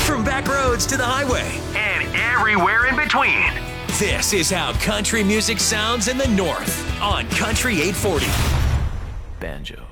from back roads to the highway, and everywhere in between. This is how country music sounds in the North on Country 840. Banjo.